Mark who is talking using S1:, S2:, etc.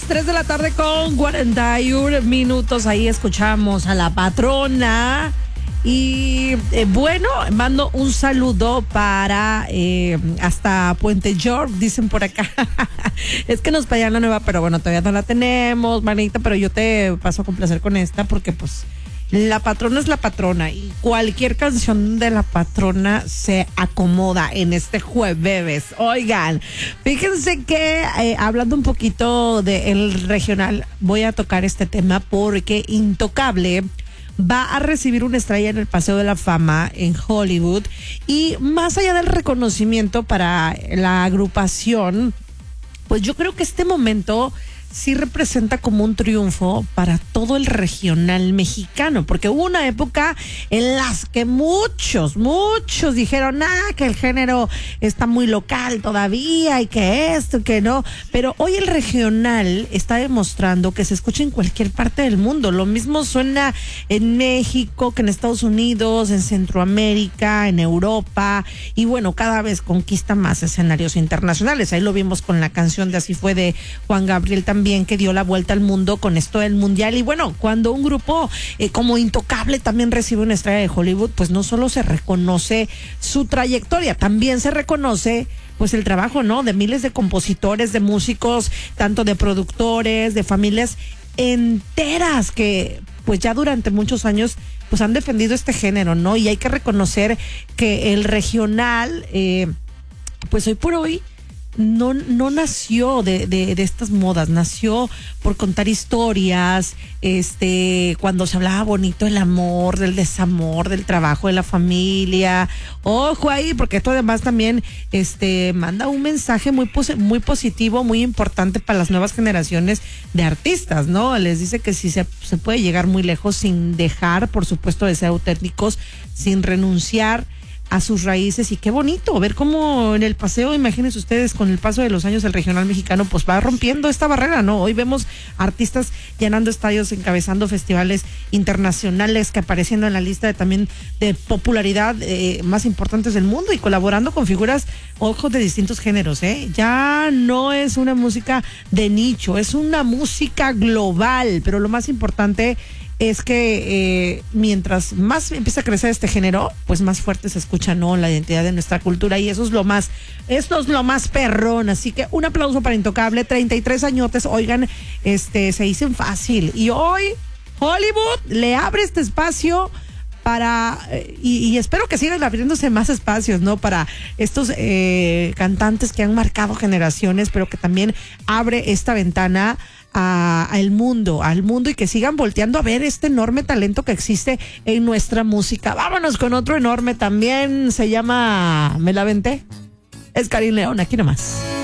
S1: 3 de la tarde con 41 minutos. Ahí escuchamos a La Patrona. Y bueno, mando un saludo para hasta Puente York, dicen por acá. Es que nos pedían la nueva, pero bueno, todavía no la tenemos, manita, pero yo te paso a complacer con esta porque pues La Patrona es La Patrona y cualquier canción de La Patrona se acomoda en este jueves. Oigan, fíjense que hablando un poquito del regional, voy a tocar este tema porque Intocable va a recibir una estrella en el Paseo de la Fama en Hollywood y más allá del reconocimiento para la agrupación, pues yo creo que este momento sí representa como un triunfo para todo el regional mexicano, porque hubo una época en las que muchos dijeron, que el género está muy local todavía y que esto, que no, pero hoy el regional está demostrando que se escucha en cualquier parte del mundo. Lo mismo suena en México que en Estados Unidos, en Centroamérica, en Europa, y bueno, cada vez conquista más escenarios internacionales. Ahí lo vimos con la canción de Así Fue de Juan Gabriel también, que dio la vuelta al mundo con esto del mundial. Y bueno, cuando un grupo como Intocable también recibe una estrella de Hollywood, pues no solo se reconoce su trayectoria, también se reconoce pues el trabajo, ¿no?, de miles de compositores, de músicos, tanto de productores, de familias enteras que pues ya durante muchos años pues han defendido este género, ¿no? Y hay que reconocer que el regional pues hoy por hoy no nació de estas modas, nació por contar historias, cuando se hablaba bonito del amor, del desamor, del trabajo, de la familia. Ojo ahí, porque esto además también manda un mensaje muy positivo, muy importante para las nuevas generaciones de artistas, ¿no? Les dice que sí se puede llegar muy lejos sin dejar, por supuesto, de ser auténticos, sin renunciar a sus raíces. Y qué bonito ver cómo en el paseo, imagínense ustedes, con el paso de los años el regional mexicano pues va rompiendo esta barrera, ¿no? Hoy vemos artistas llenando estadios, encabezando festivales internacionales, que apareciendo en la lista también de popularidad más importantes del mundo y colaborando con figuras, ojos, de distintos géneros, ya no es una música de nicho, es una música global. Pero lo más importante es que mientras más empieza a crecer este género, pues más fuerte se escucha, ¿no?, la identidad de nuestra cultura, y eso es lo más perrón. Así que un aplauso para Intocable, 33 añotes, oigan, se dicen fácil, y hoy Hollywood le abre este espacio para, y espero que sigan abriéndose más espacios, ¿no?, para estos cantantes que han marcado generaciones, pero que también abre esta ventana al mundo, y que sigan volteando a ver este enorme talento que existe en nuestra música. Vámonos con otro enorme también, se llama Me la Aventé, es Karim León, aquí nomás.